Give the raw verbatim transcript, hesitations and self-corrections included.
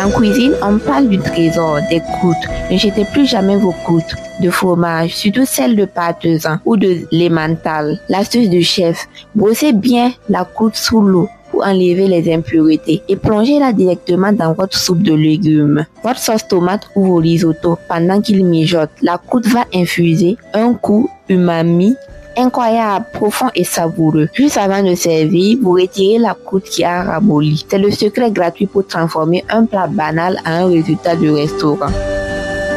En cuisine, on parle du trésor des croûtes. Ne jetez plus jamais vos croûtes de fromage, surtout celles de parmesan ou de l'emmental. L'astuce du chef, brossez bien la croûte sous l'eau pour enlever les impuretés et plongez-la directement dans votre soupe de légumes, votre sauce tomate ou vos risottos. Pendant qu'il mijote, la croûte va infuser un goût umami incroyable, profond et savoureux. Juste avant de servir, vous retirez la croûte qui a ramolli. C'est le secret gratuit pour transformer un plat banal en un résultat de restaurant.